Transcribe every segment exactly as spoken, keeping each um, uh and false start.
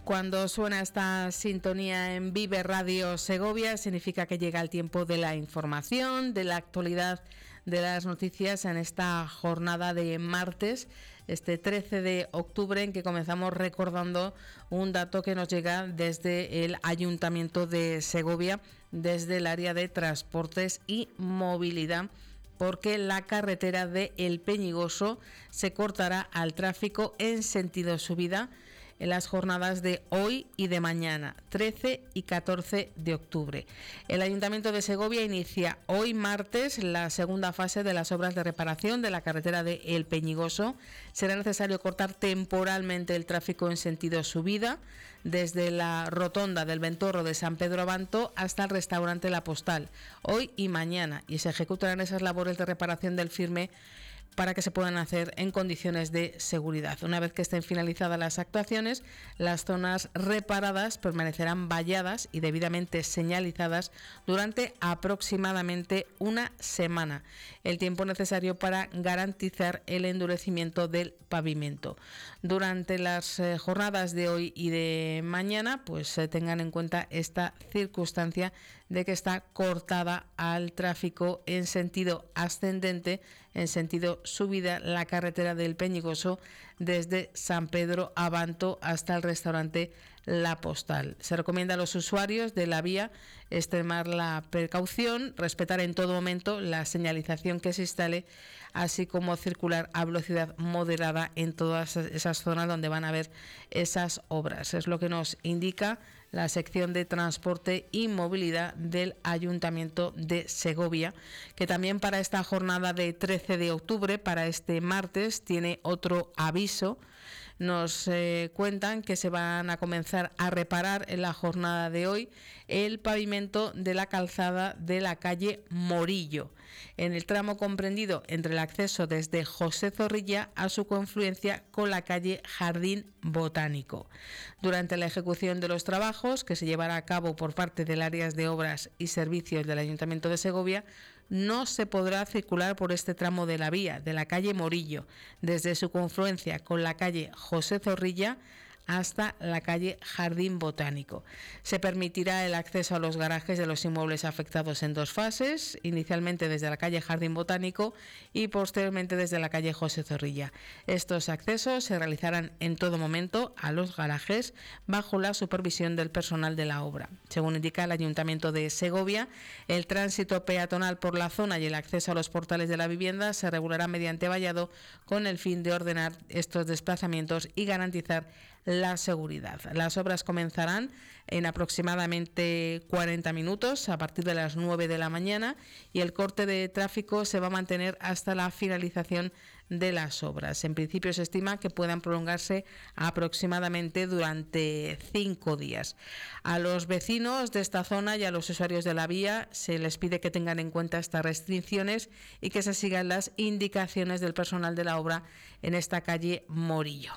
Cuando suena esta sintonía en Vive Radio Segovia, significa que llega el tiempo de la información, de la actualidad de las noticias en esta jornada de martes, este trece de octubre, en que comenzamos recordando un dato que nos llega desde el Ayuntamiento de Segovia, desde el área de transportes y movilidad, porque la carretera de El Peñigoso se cortará al tráfico en sentido subida en las jornadas de hoy y de mañana, trece y catorce de octubre. El Ayuntamiento de Segovia inicia hoy martes la segunda fase de las obras de reparación de la carretera de El Peñigoso. Será necesario cortar temporalmente el tráfico en sentido subida desde la rotonda del Ventorro de San Pedro Abanto hasta el restaurante La Postal, hoy y mañana, y se ejecutarán esas labores de reparación del firme para que se puedan hacer en condiciones de seguridad. Una vez que estén finalizadas las actuaciones, las zonas reparadas permanecerán valladas y debidamente señalizadas durante aproximadamente una semana, el tiempo necesario para garantizar el endurecimiento del pavimento. Durante las eh, jornadas de hoy y de mañana, pues eh, tengan en cuenta esta circunstancia de que está cortada al tráfico en sentido ascendente, en sentido subida, la carretera del Peñigoso desde San Pedro Abanto hasta el restaurante La Postal. Se recomienda a los usuarios de la vía extremar la precaución, respetar en todo momento la señalización que se instale, así como circular a velocidad moderada en todas esas zonas donde van a haber esas obras. Es lo que nos indica la sección de transporte y movilidad del Ayuntamiento de Segovia, que también para esta jornada de trece de octubre, para este martes, tiene otro aviso. Nos eh, cuentan que se van a comenzar a reparar en la jornada de hoy el pavimento de la calzada de la calle Morillo, en el tramo comprendido entre el acceso desde José Zorrilla a su confluencia con la calle Jardín Botánico. Durante la ejecución de los trabajos, que se llevará a cabo por parte del área de obras y servicios del Ayuntamiento de Segovia, no se podrá circular por este tramo de la vía de la calle Morillo, desde su confluencia con la calle José Zorrilla hasta la calle Jardín Botánico. Se permitirá el acceso a los garajes de los inmuebles afectados en dos fases, inicialmente desde la calle Jardín Botánico y posteriormente desde la calle José Zorrilla. Estos accesos se realizarán en todo momento a los garajes bajo la supervisión del personal de la obra. Según indica el Ayuntamiento de Segovia, el tránsito peatonal por la zona y el acceso a los portales de la vivienda se regulará mediante vallado con el fin de ordenar estos desplazamientos y garantizar la seguridad. Las obras comenzarán en aproximadamente cuarenta minutos a partir de las nueve de la mañana y el corte de tráfico se va a mantener hasta la finalización de las obras. En principio se estima que puedan prolongarse aproximadamente durante cinco días. A los vecinos de esta zona y a los usuarios de la vía se les pide que tengan en cuenta estas restricciones y que se sigan las indicaciones del personal de la obra en esta calle Morillo.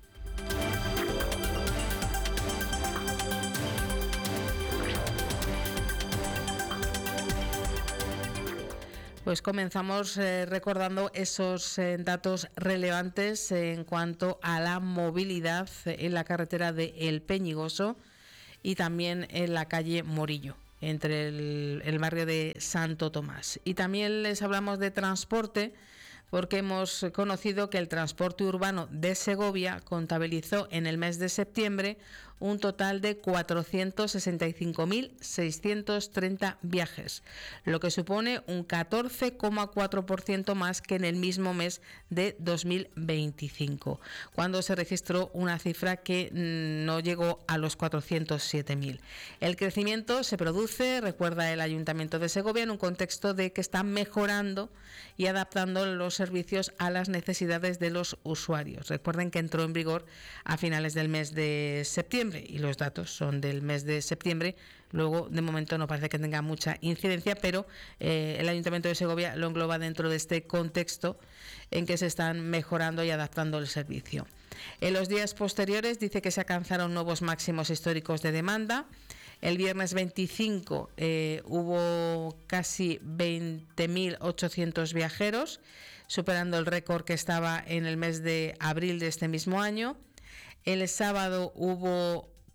Pues comenzamos eh, recordando esos eh, datos relevantes en cuanto a la movilidad en la carretera de El Peñigoso y también en la calle Morillo, entre el, el barrio de Santo Tomás. Y también les hablamos de transporte, porque hemos conocido que el transporte urbano de Segovia contabilizó en el mes de septiembre un total de cuatrocientos sesenta y cinco mil seiscientos treinta viajes, lo que supone un catorce coma cuatro por ciento más que en el mismo mes de dos mil veinticinco, cuando se registró una cifra que no llegó a los cuatrocientos siete mil. El crecimiento se produce, recuerda el Ayuntamiento de Segovia, en un contexto de que están mejorando y adaptando los servicios a las necesidades de los usuarios. Recuerden que entró en vigor a finales del mes de septiembre y los datos son del mes de septiembre. Luego, de momento, no parece que tenga mucha incidencia, pero eh, el Ayuntamiento de Segovia lo engloba dentro de este contexto en que se están mejorando y adaptando el servicio. En los días posteriores dice que se alcanzaron nuevos máximos históricos de demanda. El viernes veinticinco eh, hubo casi veinte mil ochocientos viajeros, superando el récord que estaba en el mes de abril de este mismo año. El sábado hubo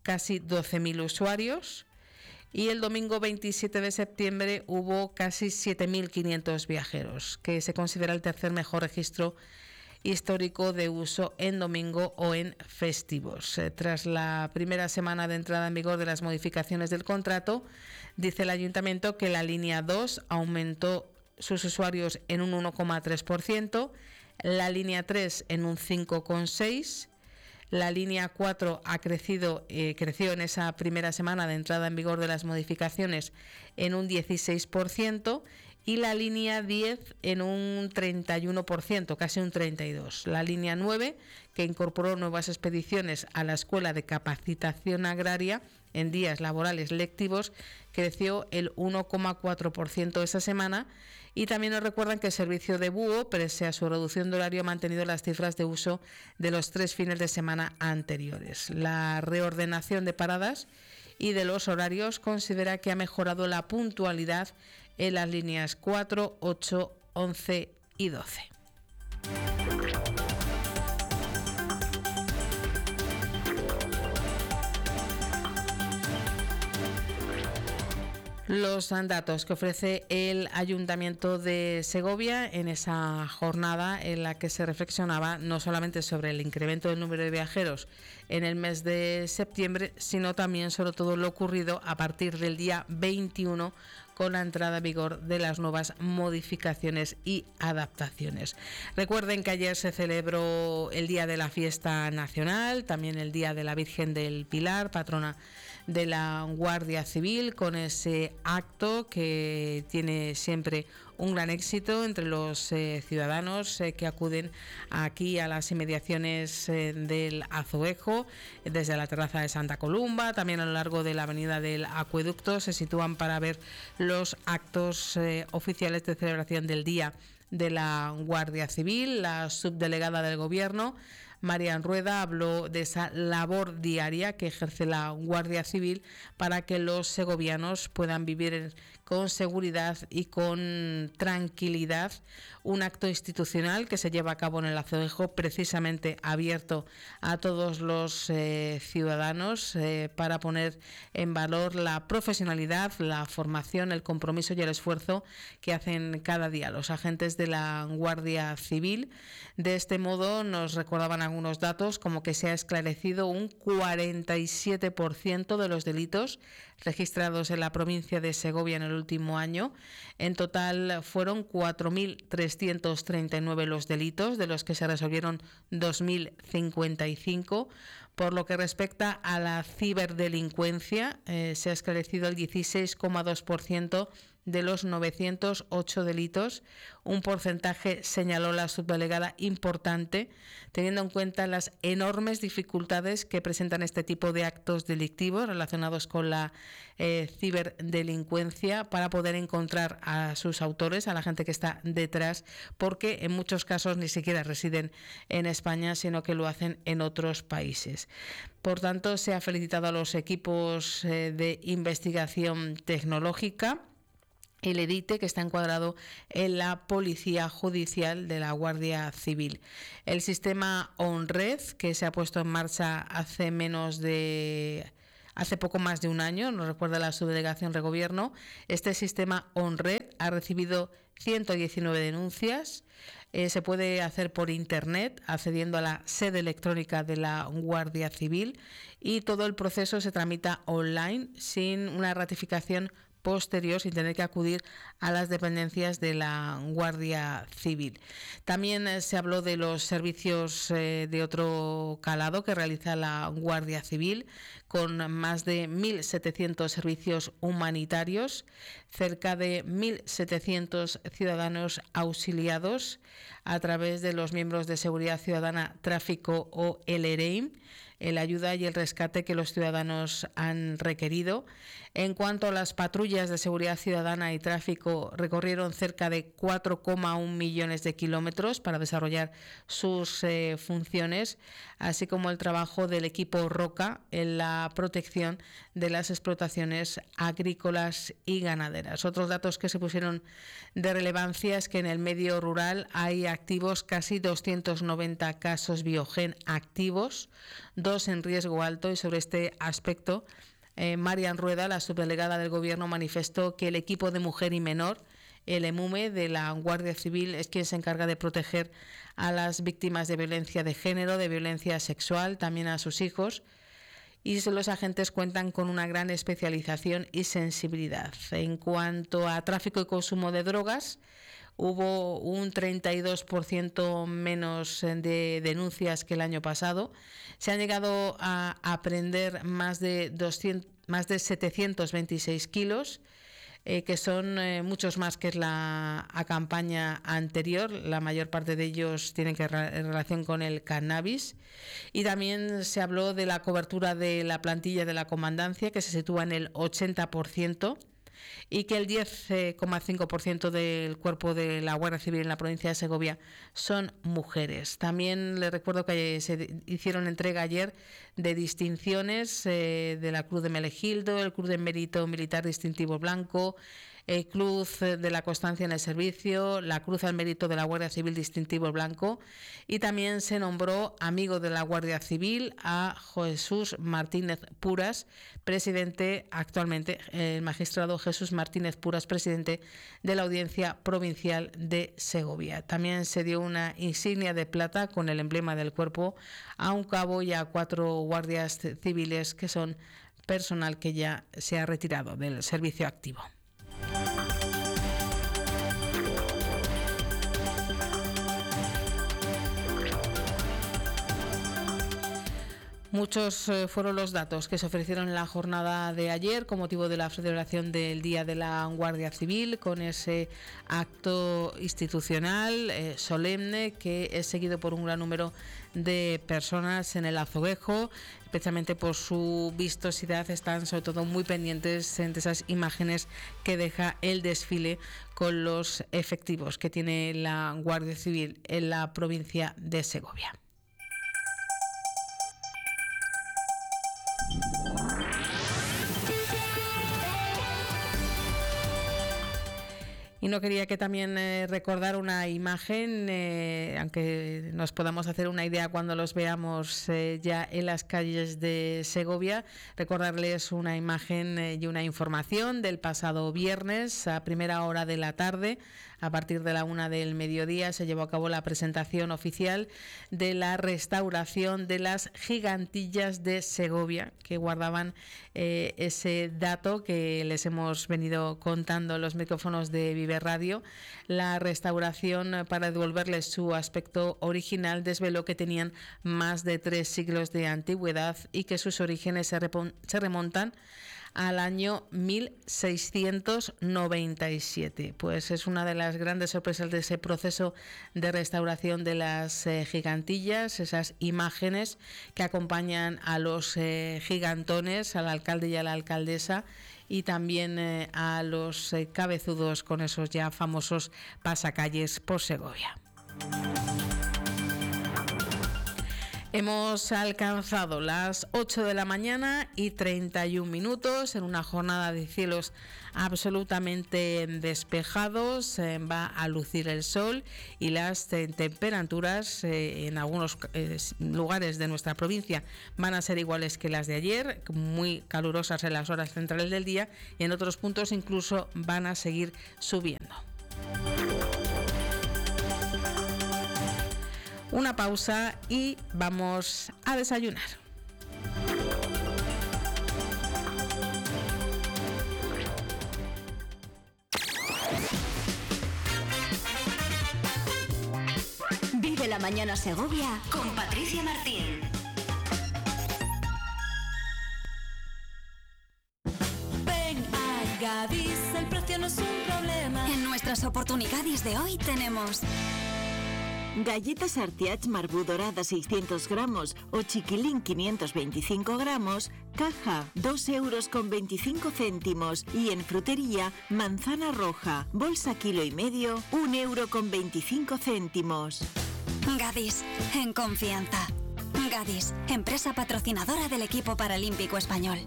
casi doce mil usuarios. Y el domingo veintisiete de septiembre hubo casi siete mil quinientos viajeros, que se considera el tercer mejor registro histórico de uso en domingo o en festivos. Eh, tras la primera semana de entrada en vigor de las modificaciones del contrato, dice el Ayuntamiento que la línea dos aumentó sus usuarios en un uno coma tres por ciento, la línea tres en un cinco coma seis por ciento, la línea cuatro ha crecido, eh, creció en esa primera semana de entrada en vigor de las modificaciones en un dieciséis por ciento y la línea diez en un treinta y uno por ciento, casi un treinta y dos por ciento. La línea nueve, que incorporó nuevas expediciones a la Escuela de Capacitación Agraria en días laborales lectivos, creció el uno coma cuatro por ciento esa semana. Y también nos recuerdan que el servicio de búho, pese a su reducción de horario, ha mantenido las cifras de uso de los tres fines de semana anteriores. La reordenación de paradas y de los horarios considera que ha mejorado la puntualidad en las líneas cuatro, ocho, once y doce. Los datos que ofrece el Ayuntamiento de Segovia en esa jornada en la que se reflexionaba no solamente sobre el incremento del número de viajeros en el mes de septiembre, sino también sobre todo lo ocurrido a partir del día veintiuno con la entrada en vigor de las nuevas modificaciones y adaptaciones. Recuerden que ayer se celebró el Día de la Fiesta Nacional, también el Día de la Virgen del Pilar, patrona de la Guardia Civil, con ese acto que tiene siempre un gran éxito entre los eh, ciudadanos eh, que acuden aquí a las inmediaciones eh, del Azuejo, desde la terraza de Santa Columba, también a lo largo de la avenida del Acueducto, se sitúan para ver los actos eh, oficiales de celebración del Día de la Guardia Civil. La subdelegada del Gobierno, Marian Rueda, habló de esa labor diaria que ejerce la Guardia Civil para que los segovianos puedan vivir con seguridad y con tranquilidad. Un acto institucional que se lleva a cabo en el Azuejo, precisamente abierto a todos los eh, ciudadanos eh, para poner en valor la profesionalidad, la formación, el compromiso y el esfuerzo que hacen cada día los agentes de la Guardia Civil. De este modo nos recordaban algunos datos, como que se ha esclarecido un cuarenta y siete por ciento de los delitos registrados en la provincia de Segovia en el último año. En total fueron cuatro mil trescientos treinta y nueve los delitos, de los que se resolvieron dos mil cincuenta y cinco. Por lo que respecta a la ciberdelincuencia, eh, se ha esclarecido el dieciséis coma dos por ciento de los novecientos ocho delitos, un porcentaje, señaló la subdelegada, importante, teniendo en cuenta las enormes dificultades que presentan este tipo de actos delictivos relacionados con la eh, ciberdelincuencia, para poder encontrar a sus autores, a la gente que está detrás, porque en muchos casos ni siquiera residen en España, sino que lo hacen en otros países. Por tanto, se ha felicitado a los equipos eh, de investigación tecnológica, el EDITE, que está encuadrado en la Policía Judicial de la Guardia Civil. El sistema OnRed, que se ha puesto en marcha hace menos de... hace poco más de un año, nos recuerda la subdelegación de Gobierno. Este sistema OnRed ha recibido ciento diecinueve denuncias. Eh, se puede hacer por internet, accediendo a la sede electrónica de la Guardia Civil, y todo el proceso se tramita online, sin una ratificación posterior, sin tener que acudir a las dependencias de la Guardia Civil. También eh, se habló de los servicios eh, de otro calado que realiza la Guardia Civil, con más de mil setecientos servicios humanitarios, cerca de mil setecientos ciudadanos auxiliados a través de los miembros de Seguridad Ciudadana, Tráfico o el EREIM, en la ayuda y el rescate que los ciudadanos han requerido. En cuanto a las patrullas de seguridad ciudadana y tráfico, recorrieron cerca de cuatro coma uno millones de kilómetros para desarrollar sus eh, funciones, así como el trabajo del equipo Roca en la protección de las explotaciones agrícolas y ganaderas. Otros datos que se pusieron de relevancia es que en el medio rural hay activos casi doscientos noventa casos Biogen activos, dos en riesgo alto, y sobre este aspecto eh, Marian Rueda, la subdelegada del Gobierno, manifestó que el equipo de mujer y menor, el EMUME de la Guardia Civil, es quien se encarga de proteger a las víctimas de violencia de género, de violencia sexual, también a sus hijos, y los agentes cuentan con una gran especialización y sensibilidad. En cuanto a tráfico y consumo de drogas, hubo un treinta y dos por ciento menos de denuncias que el año pasado. Se han llegado a apreender más de, doscientos, más de setecientos veintiséis kilos, eh, que son eh, muchos más que la a campaña anterior. La mayor parte de ellos tienen que ver en relación con el cannabis. Y también se habló de la cobertura de la plantilla de la comandancia, que se sitúa en el ochenta por ciento. Y que el diez coma cinco por ciento del cuerpo de la Guardia Civil en la provincia de Segovia son mujeres. También les recuerdo que se hicieron entrega ayer de distinciones eh, de la Cruz de Melegildo, el Cruz de Mérito Militar Distintivo Blanco, el Cruz de la Constancia en el Servicio, la Cruz al Mérito de la Guardia Civil Distintivo Blanco, y también se nombró amigo de la Guardia Civil a Jesús Martínez Puras, presidente actualmente, el magistrado Jesús Martínez Puras, presidente de la Audiencia Provincial de Segovia. También se dio una insignia de plata con el emblema del cuerpo a un cabo y a cuatro guardias civiles que son personal que ya se ha retirado del servicio activo. Muchos eh, fueron los datos que se ofrecieron en la jornada de ayer con motivo de la celebración del Día de la Guardia Civil, con ese acto institucional eh, solemne que es seguido por un gran número de personas en el Azoguejo. Especialmente por su vistosidad, están sobre todo muy pendientes de esas imágenes que deja el desfile con los efectivos que tiene la Guardia Civil en la provincia de Segovia. Y no quería que también eh, recordar una imagen, eh, aunque nos podamos hacer una idea cuando los veamos eh, ya en las calles de Segovia, recordarles una imagen eh, y una información del pasado viernes a primera hora de la tarde. A partir de la una del mediodía se llevó a cabo la presentación oficial de la restauración de las gigantillas de Segovia, que guardaban eh, ese dato que les hemos venido contando en los micrófonos de Vive Radio. La restauración, para devolverles su aspecto original, desveló que tenían más de tres siglos de antigüedad y que sus orígenes se, repon- se remontan al año mil seiscientos noventa y siete. Pues es una de las grandes sorpresas de ese proceso de restauración de las eh, gigantillas, esas imágenes que acompañan a los eh, gigantones, al alcalde y a la alcaldesa, y también eh, a los eh, cabezudos con esos ya famosos pasacalles por Segovia. Hemos alcanzado las ocho de la mañana y treinta y un minutos en una jornada de cielos absolutamente despejados. Eh, va a lucir el sol y las eh, temperaturas eh, en algunos eh, lugares de nuestra provincia van a ser iguales que las de ayer, muy calurosas en las horas centrales del día, y en otros puntos incluso van a seguir subiendo. Una pausa y vamos a desayunar. Vive la mañana Segovia con Patricia Martín. Ven a Gadis, el precio no es un problema. En nuestras oportunidades de hoy tenemos galletas Artiach Marbú dorada seiscientos gramos o chiquilín quinientos veinticinco gramos, caja dos euros con veinticinco céntimos, y en frutería manzana roja, bolsa kilo y medio, un euro con veinticinco céntimos. Gadis, en confianza. Gadis, empresa patrocinadora del equipo paralímpico español.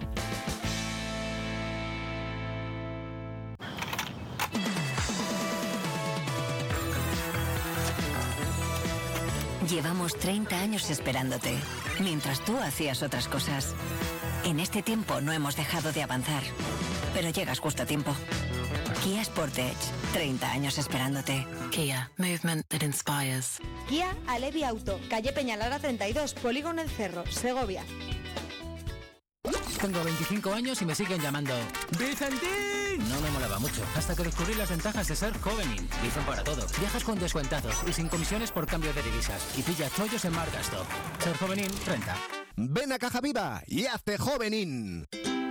Llevamos treinta años esperándote, mientras tú hacías otras cosas. En este tiempo no hemos dejado de avanzar, pero llegas justo a tiempo. Kia Sportage, treinta años esperándote. Kia, movement that inspires. Kia Alevi Auto, calle Peñalara treinta y dos, Polígono El Cerro, Segovia. Tengo veinticinco años y me siguen llamando ¡Vicentín! No me molaba mucho, hasta que descubrí las ventajas de ser Jovenin. Dicen para todo. Viajas con descuentados y sin comisiones por cambio de divisas. Y pilla chollos en Margasto. Ser Jovenin, renta. Ven a Caja Viva y hazte Jovenin.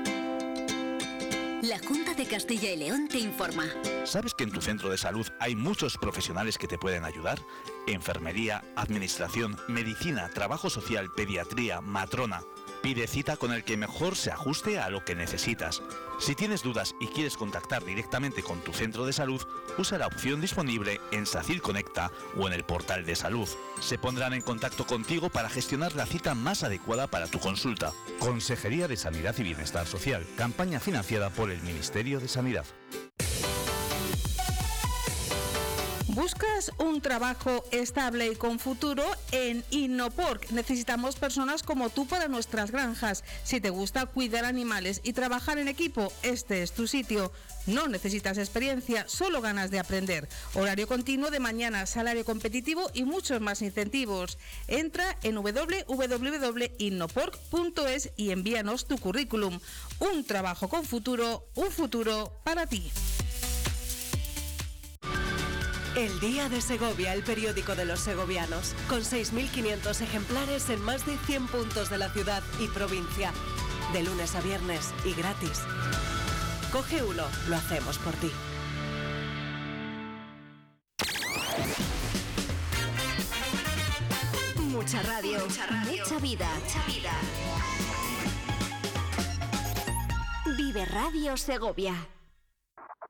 La Junta de Castilla y León te informa. ¿Sabes que en tu centro de salud hay muchos profesionales que te pueden ayudar? Enfermería, administración, medicina, trabajo social, pediatría, matrona. Pide cita con el que mejor se ajuste a lo que necesitas. Si tienes dudas y quieres contactar directamente con tu centro de salud, usa la opción disponible en SACIR Conecta o en el portal de salud. Se pondrán en contacto contigo para gestionar la cita más adecuada para tu consulta. Consejería de Sanidad y Bienestar Social. Campaña financiada por el Ministerio de Sanidad. ¿Buscas un trabajo estable y con futuro? En Innopork necesitamos personas como tú para nuestras granjas. Si te gusta cuidar animales y trabajar en equipo, este es tu sitio. No necesitas experiencia, solo ganas de aprender. Horario continuo de mañana, salario competitivo y muchos más incentivos. Entra en doble u doble u doble u punto innopork punto es y envíanos tu currículum. Un trabajo con futuro, un futuro para ti. El Día de Segovia, el periódico de los segovianos, con seis mil quinientos ejemplares en más de cien puntos de la ciudad y provincia, de lunes a viernes y gratis. Coge uno, lo hacemos por ti. Mucha radio, mucha, radio. Mucha vida. Mucha vida. Vive Radio Segovia.